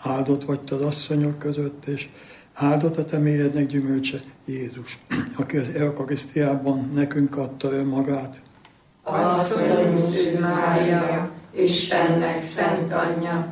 áldott vagy te az asszonyok között, és áldott a te méhednek gyümölcse, Jézus, aki az Eucharisztiában nekünk adta önmagát. Asszonyunk Szűz Mária, Istennek szent anyja,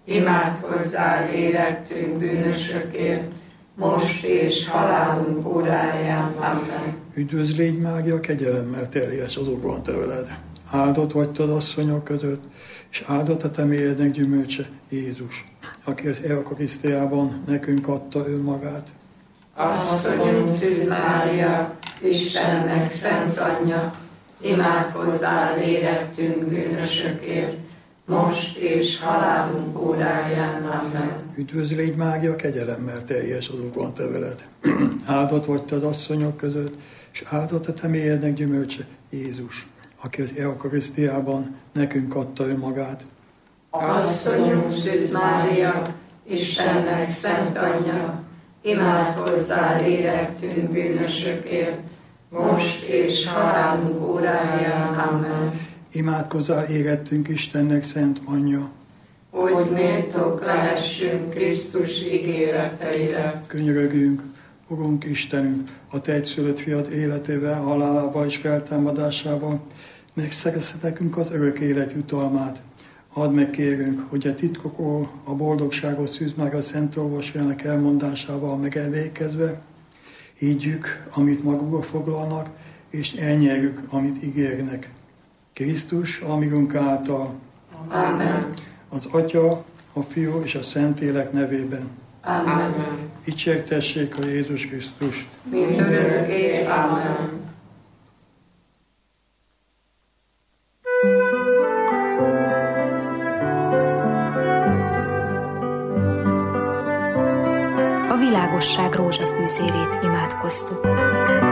imádkozzál érettünk bűnösökért, most és halálunk óráján. Amen. Üdvözl légy, Mária, kegyelemmel teljes, az Úr van te veled. Áldott vagy te az asszonyok között, és áldott a te méhednek gyümölcse, Jézus, aki az Eucharisztiában nekünk adta önmagát. Asszonyunk Szűz Mária, Istennek szent anyja, imádkozzál érettünk bűnösökért, most és halálunk óráján. Amen. Üdvözl légy, Mária, kegyelemmel teljes, az Úr van te veled. Áldott vagy te az asszonyok között, és áldott a te méhednek gyümölcse, Jézus, aki az Eucharisztiában nekünk adta önmagát. Asszonyunk Szűz Mária, Istennek szent anyja, imádkozzál érettünk bűnösökért, most és halálunk óráján. Amen. Imádkozzál érettünk Istennek szent anyja, hogy méltók lehessünk Krisztus ígéreteire. Könyörögjünk, Urunk Istenünk, a te egyszülött fiad életével, halálával és feltámadásával megszerezhet nekünk az örök élet jutalmát. Add meg, kérünk, hogy a titkokról a boldogságot Szűz Mária szent orvosának elmondásával megemlékezve higgyük, amit magukba foglalnak, és elnyerjük, amit ígérnek. Krisztus, amígunk által. Amen. Az Atya, a Fiú és a Szentlélek nevében. Amen. Dicsértessék a Jézus Krisztust. Mindörökké. Amen. A világosság rózsafűzérét imádkoztuk.